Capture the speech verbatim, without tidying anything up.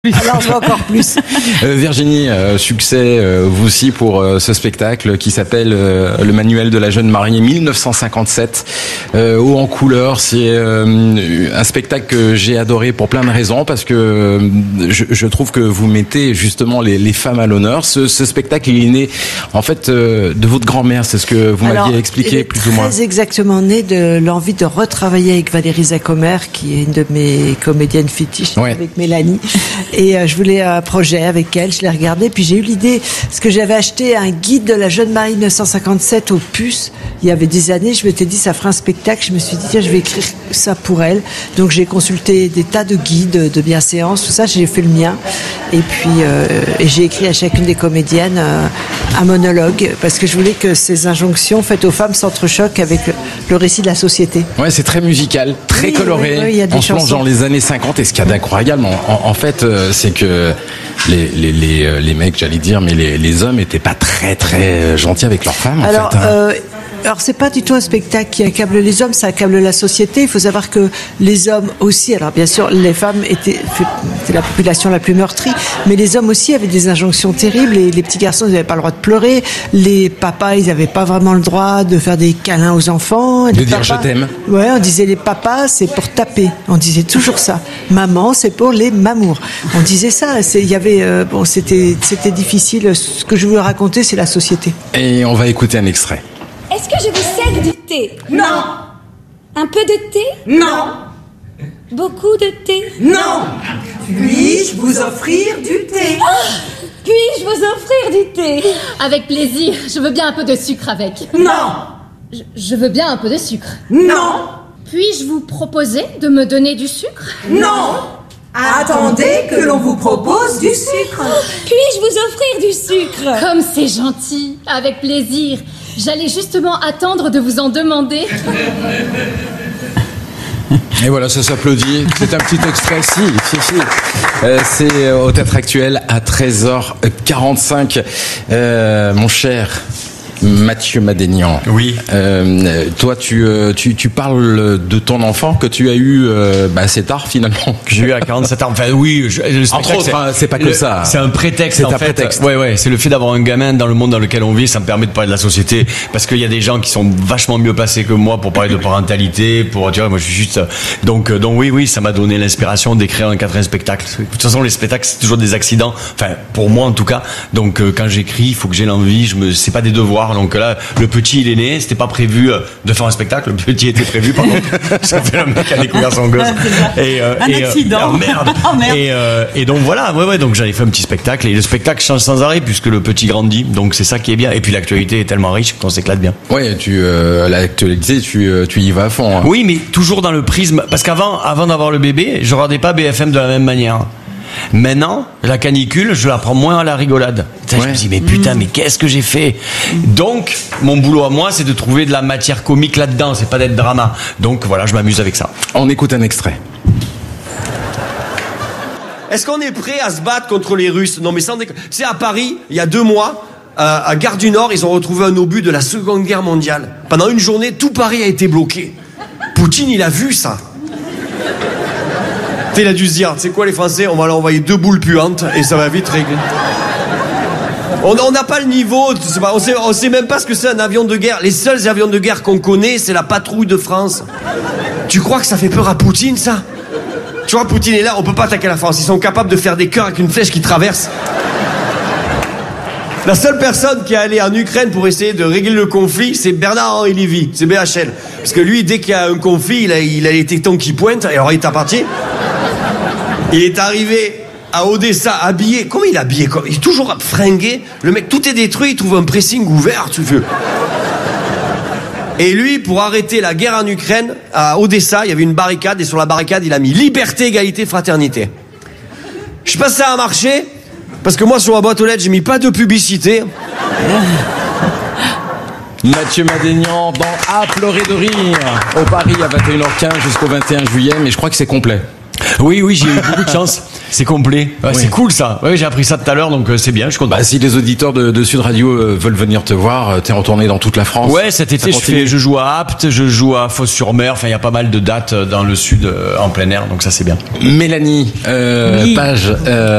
Alors je veux encore plus. Euh, Virginie, euh, succès euh, vous aussi pour euh, ce spectacle qui s'appelle euh, Le Manuel de la jeune mariée mille neuf cent cinquante-sept, euh, haut en couleur. C'est euh, un spectacle que j'ai adoré pour plein de raisons parce que euh, je, je trouve que vous mettez justement les, les femmes à l'honneur. Ce, ce spectacle il est né en fait euh, de votre grand-mère, c'est ce que vous m'aviez expliqué il est plus ou moins. Très exactement né de l'envie de retravailler avec Valérie Zacomer, qui est une de mes comédiennes fétiches, ouais. Avec Mélanie. Et euh, je voulais un projet avec elle, je l'ai regardé, puis j'ai eu l'idée, parce que j'avais acheté un guide de la jeune mariée mille neuf cent cinquante-sept aux puces, il y avait des années, je m'étais dit ça fera un spectacle, je me suis dit tiens je vais écrire ça pour elle, donc j'ai consulté des tas de guides de bienséance, tout ça, j'ai fait le mien, et puis euh, et j'ai écrit à chacune des comédiennes euh, un monologue, parce que je voulais que ces injonctions faites aux femmes s'entrechoquent avec le, le récit de la société. Ouais, c'est très musical, très oui, coloré, oui, oui, il y a des on se plonge dans les années cinquante, et ce qu'il y a d'incroyable, en, en fait, euh, c'est que que les, les, les, les mecs, j'allais dire, mais les, les hommes étaient pas très très gentils avec leurs femmes. Alors, en fait, hein. euh, alors c'est pas du tout un spectacle qui accable les hommes, ça accable la société. Il faut savoir que les hommes aussi, alors bien sûr, les femmes étaient, étaient la population la plus meurtrie, mais les hommes aussi avaient des injonctions terribles. Et les petits garçons, ils n'avaient pas le droit de pleurer. Les papas, ils n'avaient pas vraiment le droit de faire des câlins aux enfants. De les dire papas, je t'aime. Ouais, on disait les papas, c'est pour taper. On disait toujours ça. Maman, c'est pour les mamours. On disait ça. Il y avait, euh, bon, c'était, c'était difficile. Ce que je voulais raconter, c'est la société. Et on va écouter un extrait. Est-ce que je vous sers du thé? Non. Un peu de thé? Non. Beaucoup de thé? Non. Puis-je vous offrir du thé? Oh, puis-je vous offrir du thé? Avec plaisir, je veux bien un peu de sucre avec. Non. Je, je veux bien un peu de sucre. Non. Puis-je vous proposer de me donner du sucre? Non. Attendez que l'on vous propose du sucre. Puis-je vous offrir du sucre? Comme c'est gentil, avec plaisir. J'allais justement attendre de vous en demander. Et voilà, ça s'applaudit. C'est un petit extrait, si, si, si. Euh, c'est au Théâtre Actuel à treize heures quarante-cinq. Euh, mon cher Mathieu Madénian. Oui. Euh, toi, tu, tu, tu parles de ton enfant que tu as eu euh, bah, assez tard finalement. Que j'ai eu à quarante-sept ans. Enfin, oui. Je, le Entre autres, c'est, hein, c'est pas que le, ça. C'est un prétexte. C'est en un fait. prétexte. Ouais, ouais. C'est le fait d'avoir un gamin dans le monde dans lequel on vit. Ça me permet de parler de la société parce qu'il y a des gens qui sont vachement mieux placés que moi pour parler de parentalité. Pour, tu vois, moi, je suis juste. Donc, donc oui, oui, ça m'a donné l'inspiration d'écrire un quatrième spectacle. De toute façon, les spectacles, c'est toujours des accidents. Enfin, pour moi en tout cas. Donc, quand j'écris, il faut que j'ai l'envie. Je me, c'est pas des devoirs. Donc là, le petit, il est né, c'était pas prévu de faire un spectacle, le petit était prévu, par contre, ça fait un mec qui a découvert son gosse. Et, euh, un et, accident. Euh, oh merde. Oh merde. Et, euh, et donc voilà, ouais, ouais, donc j'avais fait un petit spectacle, et le spectacle change sans arrêt, puisque le petit grandit, donc c'est ça qui est bien. Et puis l'actualité est tellement riche qu'on s'éclate bien. Ouais, tu, euh, l'actualité, tu, tu y vas à fond. Hein. Oui, mais toujours dans le prisme, parce qu'avant, avant d'avoir le bébé, je regardais pas B F M de la même manière. Maintenant, la canicule, je la prends moins à la rigolade. Ouais. Je me dis, mais putain, mais qu'est-ce que j'ai fait? Donc, mon boulot à moi, c'est de trouver de la matière comique là-dedans, c'est pas d'être drama. Donc voilà, je m'amuse avec ça. On écoute un extrait. Est-ce qu'on est prêt à se battre contre les Russes? Non, mais sans déconner. C'est à Paris, il y a deux mois, euh, à Gare du Nord, ils ont retrouvé un obus de la Seconde Guerre mondiale. Pendant une journée, tout Paris a été bloqué. Poutine, il a vu ça. Il a dû se dire, tu sais quoi les Français, on va leur envoyer deux boules puantes et ça va vite régler. On n'a pas le niveau, on sait, on sait même pas ce que c'est un avion de guerre. Les seuls avions de guerre qu'on connaît, c'est la patrouille de France. Tu crois que ça fait peur à Poutine, ça? Tu vois, Poutine est là, on peut pas attaquer la France. Ils sont capables de faire des cœurs avec une flèche qui traverse. La seule personne qui est allée en Ukraine pour essayer de régler le conflit, c'est Bernard-Henri Lévy, c'est B H L. Parce que lui, dès qu'il y a un conflit, il a, il a les tétons qui pointent, et alors il est parti. Il est arrivé à Odessa, habillé. Comment il est habillé? Il est toujours fringué. Le mec, tout est détruit, il trouve un pressing ouvert, tu veux. Et lui, pour arrêter la guerre en Ukraine, à Odessa, il y avait une barricade, et sur la barricade, il a mis liberté, égalité, fraternité. Je sais pas si ça a marché, parce que moi, sur ma boîte aux lettres, j'ai mis pas de publicité. Mathieu Madénian dans À pleurer de rire, au Paris à vingt et une heures quinze jusqu'au vingt et un juillet, mais je crois que c'est complet. Oui, oui, j'ai eu beaucoup de chance. C'est complet. Ouais, oui. C'est cool ça. Oui, j'ai appris ça tout à l'heure, donc euh, c'est bien. Je suis content. Bah, si les auditeurs de, de Sud Radio euh, veulent venir te voir, euh, t'es en tournée dans toute la France. Ouais, cet été je fais, je joue à Apt, je joue à Fos-sur-Mer. Enfin, il y a pas mal de dates dans le sud euh, en plein air, donc ça c'est bien. Mélanie euh, oui. Page. Euh,